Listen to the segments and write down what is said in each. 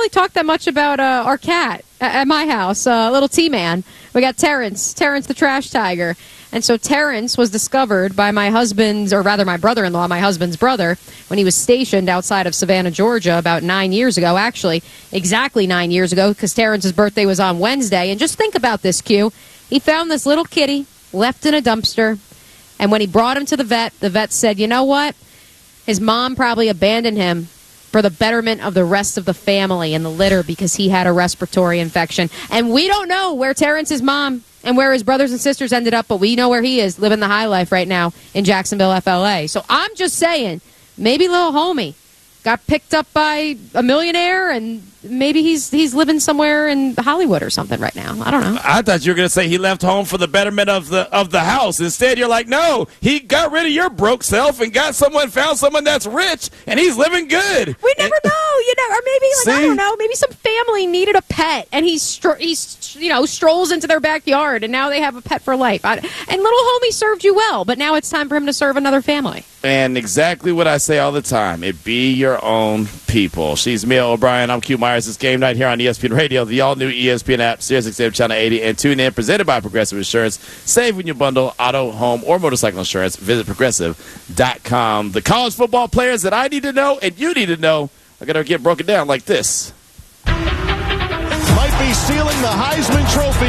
really talk that much about our cat at my house, little T-Man. We got Terrence the trash tiger. And so Terrence was discovered by my brother-in-law, my husband's brother, when he was stationed outside of Savannah, Georgia, about 9 years ago, actually, exactly 9 years ago, because Terrence's birthday was on Wednesday. And just think about this, Q. He found this little kitty left in a dumpster, and when he brought him to the vet said, you know what? His mom probably abandoned him for the betterment of the rest of the family and the litter because he had a respiratory infection. And we don't know where Terrence's mom and where his brothers and sisters ended up, but we know where he is, living the high life right now in Jacksonville, FLA. So I'm just saying, maybe little homie got picked up by a millionaire, and maybe he's living somewhere in Hollywood or something right now. I don't know. I thought you were going to say he left home for the betterment of the house. Instead, you're like, no, he got rid of your broke self and found someone that's rich, and he's living good. We never know, or maybe I don't know, maybe some family needed a pet, and he strolls into their backyard, and now they have a pet for life. And little homie served you well, but now it's time for him to serve another family. And exactly what I say all the time, it be your own people. She's Mia O'Brien. I'm Q Myers. It's Game Night here on ESPN Radio, the all-new ESPN app, SiriusXM Channel 80, and tune in, presented by Progressive Insurance. Save when you bundle auto, home, or motorcycle insurance. Visit Progressive.com. The college football players that I need to know and you need to know are going to get broken down like this. Might be stealing the Heisman Trophy.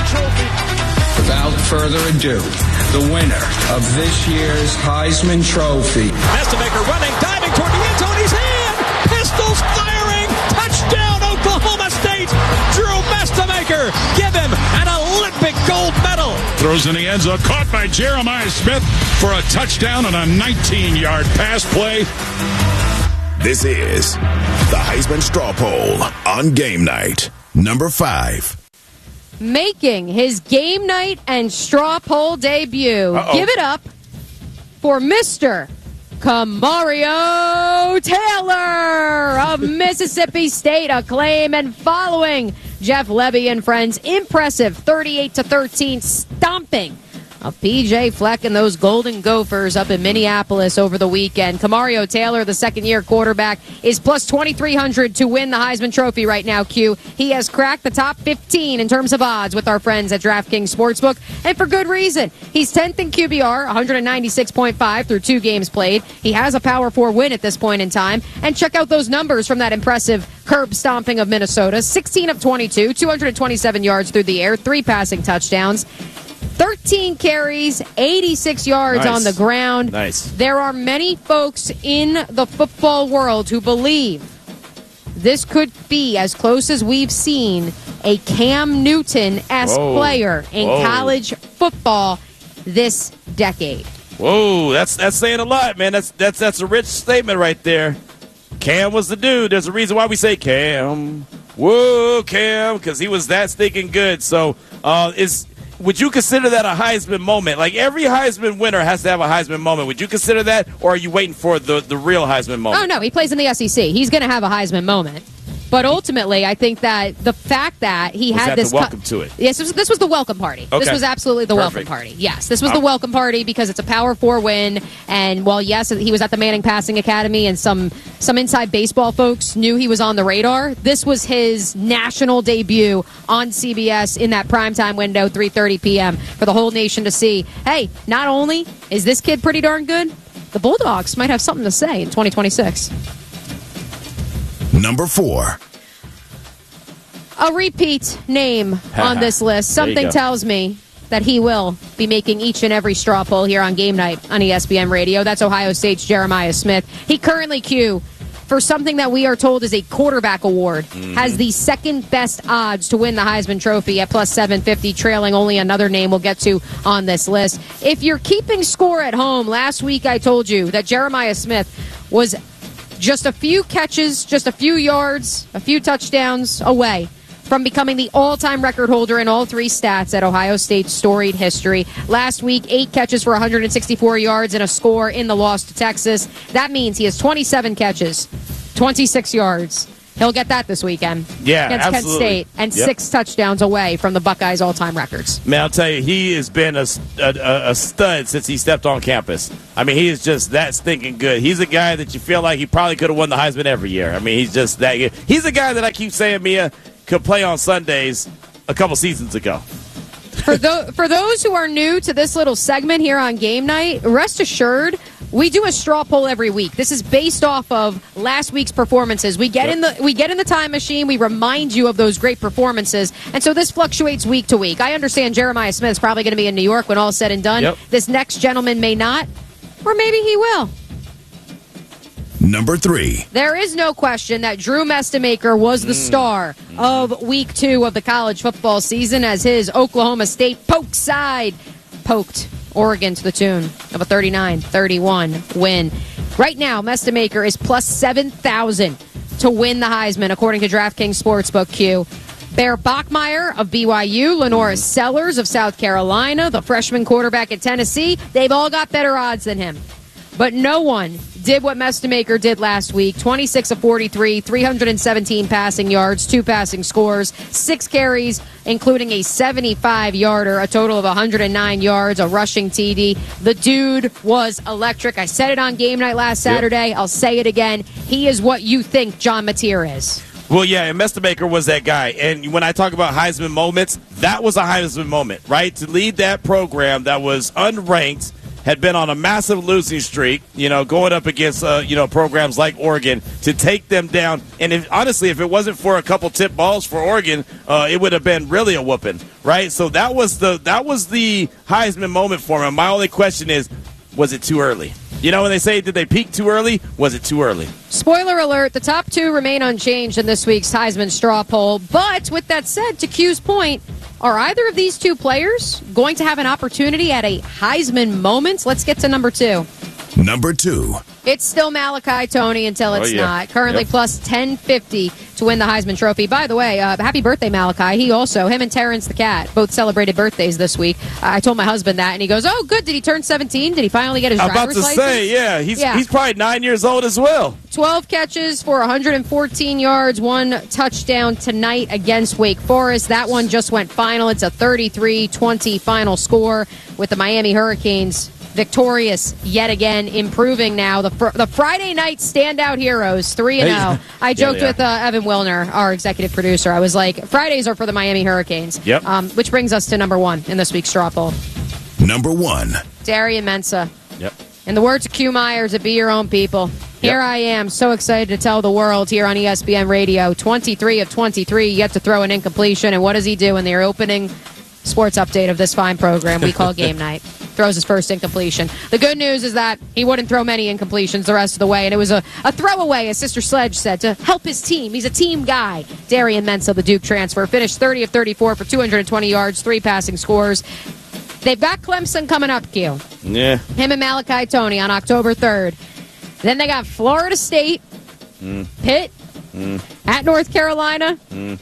Without further ado, the winner of this year's Heisman Trophy. Mastamaker running, diving toward the end zone. He's in! Pistols firing! Touchdown, Oklahoma State! Drew Mastamaker! Give him an Olympic gold medal! Throws in the end zone, caught by Jeremiah Smith for a touchdown on a 19-yard pass play. This is the Heisman Straw Poll on Game Night, number 5. Making his Game Night and Straw Poll debut. Give it up for Mr. Kamario Taylor of Mississippi State. Acclaim and following Jeff Levy and friends. Impressive 38-13 stomping of P.J. Fleck and those Golden Gophers up in Minneapolis over the weekend. Kamario Taylor, the second-year quarterback, is plus 2,300 to win the Heisman Trophy right now, Q. He has cracked the top 15 in terms of odds with our friends at DraftKings Sportsbook, and for good reason. He's 10th in QBR, 196.5 through 2 games played. He has a Power 4 win at this point in time. And check out those numbers from that impressive curb stomping of Minnesota. 16 of 22, 227 yards through the air, 3 passing touchdowns. 13 carries, 86 yards on the ground. Nice. There are many folks in the football world who believe this could be, as close as we've seen, a Cam Newton-esque player in college football this decade. Whoa, that's saying a lot, man. That's a rich statement right there. Cam was the dude. There's a reason why we say Cam. Whoa, Cam, because he was that stinking good. So, would you consider that a Heisman moment? Like, every Heisman winner has to have a Heisman moment. Would you consider that, or are you waiting for the real Heisman moment? Oh, no, he plays in the SEC. He's going to have a Heisman moment. But ultimately, I think that the fact that he had this... the welcome to it? Yes, this was the welcome party. Okay. This was absolutely the welcome party. Yes, this was the welcome party because it's a Power 4 win. And while, yes, he was at the Manning Passing Academy and some inside baseball folks knew he was on the radar, this was his national debut on CBS in that primetime window, 3:30 p.m., for the whole nation to see. Hey, not only is this kid pretty darn good, the Bulldogs might have something to say in 2026. Number 4. A repeat name on this list. Something tells me that he will be making each and every straw poll here on Game Night on ESPN Radio. That's Ohio State's Jeremiah Smith. He currently, Q, for something that we are told is a quarterback award, has the second best odds to win the Heisman Trophy at plus 750, trailing only another name we'll get to on this list. If you're keeping score at home, last week I told you that Jeremiah Smith was just a few catches, just a few yards, a few touchdowns away from becoming the all-time record holder in all 3 stats at Ohio State's storied history. Last week, 8 catches for 164 yards and a score in the loss to Texas. That means he has 27 catches, 26 yards, He'll get that this weekend Yeah, against absolutely. Kent State, and 6 touchdowns away from the Buckeyes' all-time records. Man, I'll tell you, he has been a stud since he stepped on campus. I mean, he is just that stinking good. He's a guy that you feel like he probably could have won the Heisman every year. I mean, he's just that good. He's a guy that I keep saying, Mia, could play on Sundays a couple seasons ago. For those who are new to this little segment here on Game Night, rest assured, we do a straw poll every week. This is based off of last week's performances. We get in the time machine. We remind you of those great performances, and so this fluctuates week to week. I understand Jeremiah Smith's probably going to be in New York when all is said and done. Yep. This next gentleman may not, or maybe he will. Number 3. There is no question that Drew Mestemaker was the star of Week 2 of the college football season as his Oklahoma State poked Oregon to the tune of a 39-31 win. Right now, Mestemaker is plus 7,000 to win the Heisman, according to DraftKings Sportsbook Q. Bear Bachmeier of BYU, Lenora Sellers of South Carolina, the freshman quarterback at Tennessee, they've all got better odds than him. But no one did what Mestemaker did last week. 26 of 43, 317 passing yards, 2 passing scores, 6 carries, including a 75-yarder, a total of 109 yards, a rushing TD. The dude was electric. I said it on Game Night last Saturday. Yep. I'll say it again. He is what you think John Mateer is. Well, yeah, and Mestemaker was that guy. And when I talk about Heisman moments, that was a Heisman moment, right? To lead that program that was unranked, had been on a massive losing streak, going up against, programs like Oregon, to take them down. And honestly, if it wasn't for a couple tip balls for Oregon, it would have been really a whooping, right? So that was the Heisman moment for him. My only question is, was it too early? When they say, did they peak too early? Was it too early? Spoiler alert, the top 2 remain unchanged in this week's Heisman straw poll. But with that said, to Q's point, are either of these 2 players going to have an opportunity at a Heisman moment? Let's get to number 2. Number 2. It's still Malachi Toney until it's not. Currently plus 1050 to win the Heisman Trophy. By the way, happy birthday, Malachi. Him and Terrence the cat both celebrated birthdays this week. I told my husband that, and he goes, oh, good. Did he turn 17? Did he finally get his driver's license? I'm about to say, he's probably 9 years old as well. 12 catches for 114 yards, 1 touchdown tonight against Wake Forest. That one just went final. It's a 33-20 final score with the Miami Hurricanes victorious yet again, improving now. The Friday night standout heroes, 3-0. I joked with Evan Wilner, our executive producer. I was like, Fridays are for the Miami Hurricanes. Yep. Which brings us to number 1 in this week's straw poll. Number 1. Darian Mensah. Yep. In the words of Q Myers, it be your own people. Here I am, so excited to tell the world here on ESPN Radio. 23 of 23, yet to throw an incompletion. And what does he do in the opening sports update of this fine program we call Game Night? Throws his first incompletion. The good news is that he wouldn't throw many incompletions the rest of the way, and it was a throwaway, as Sister Sledge said, to help his team. He's a team guy. Darian Mensah, the Duke transfer, finished 30 of 34 for 220 yards, 3 passing scores. They've got Clemson coming up, Q. Yeah. Him and Malachi Toney on October 3rd. Then they got Florida State, Pitt, at North Carolina,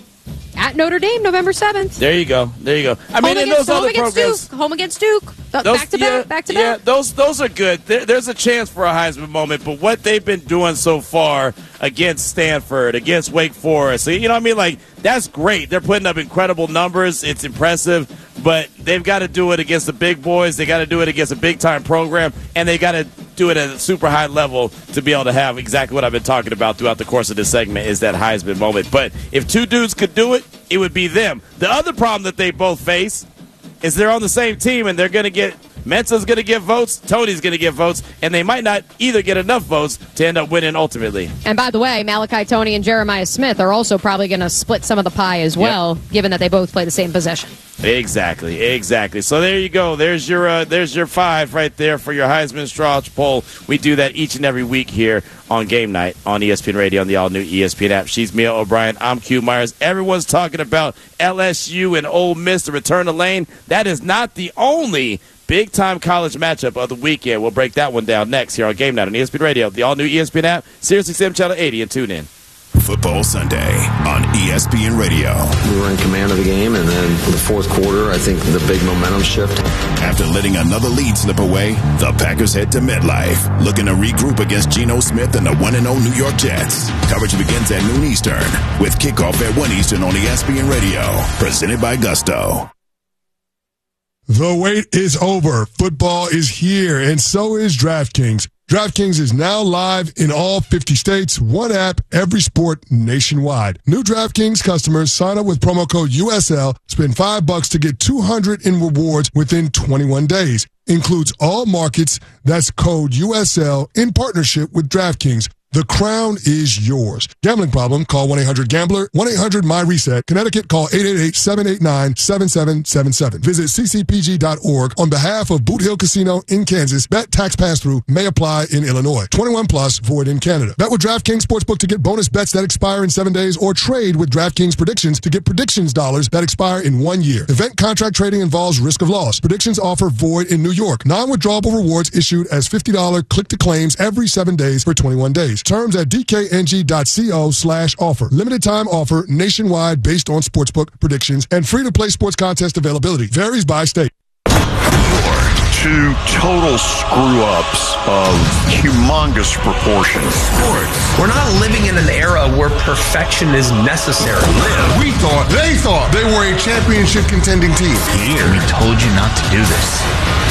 at Notre Dame, November 7th. There you go. I mean, in those other programs, home against Duke, back to back. Yeah, those are good. There's a chance for a Heisman moment, but what they've been doing so far against Stanford, against Wake Forest, that's great. They're putting up incredible numbers. It's impressive, but they've got to do it against the big boys. They got to do it against a big-time program, and they got to do it at a super high level to be able to have exactly what I've been talking about throughout the course of this segment is that Heisman moment. But if 2 dudes could do it, it would be them. The other problem that they both face is they're on the same team, and they're going to get – Mensah's going to get votes, Toney's going to get votes, and they might not either get enough votes to end up winning ultimately. And by the way, Malachi Toney and Jeremiah Smith are also probably going to split some of the pie as well, given that they both play the same position. Exactly. So there you go. There's your 5 right there for your Heisman straw poll. We do that each and every week here on Game Night on ESPN Radio on the all-new ESPN app. She's Mia O'Brien. I'm Q Myers. Everyone's talking about LSU and Ole Miss to return to Lane. That is not the only big-time college matchup of the weekend. We'll break that one down next here on Game Night on ESPN Radio, the all-new ESPN app, SiriusXM Channel 80, and tune in. Football Sunday on ESPN Radio. We were in command of the game, and then for the fourth quarter, I think the big momentum shift. After letting another lead slip away, the Packers head to MetLife, looking to regroup against Geno Smith and the 1-0 New York Jets. Coverage begins at noon Eastern, with kickoff at 1 Eastern on ESPN Radio, presented by Gusto. The wait is over. Football is here, and so is DraftKings. DraftKings is now live in all 50 states, one app, every sport nationwide. New DraftKings customers sign up with promo code USL, spend $5 to get $200 in rewards within 21 days. Includes all markets. That's code USL in partnership with DraftKings. The crown is yours. Gambling problem? Call 1-800-GAMBLER. 1-800-MY-RESET. Connecticut, call 888-789-7777. Visit ccpg.org on behalf of Boot Hill Casino in Kansas. Bet tax pass-through may apply in Illinois. 21 plus, void in Canada. Bet with DraftKings Sportsbook to get bonus bets that expire in 7 days, or trade with DraftKings Predictions to get predictions dollars that expire in 1 year. Event contract trading involves risk of loss. Predictions offer void in New York. Non-withdrawable rewards issued as $50 click-to-claims every 7 days for 21 days. Terms at dkng.co/offer. Limited time offer nationwide based on sportsbook predictions and free-to-play sports contest availability. Varies by state. Your two total screw-ups of humongous proportions. Sports. We're not living in an era where perfection is necessary. They thought they were a championship contending team. Here. We told you not to do this.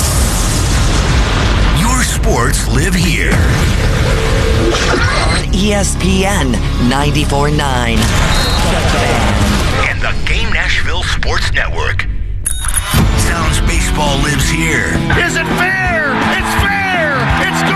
Your sports live here. On ESPN 94.9. And the Game Nashville Sports Network. Sounds baseball lives here. Is it fair?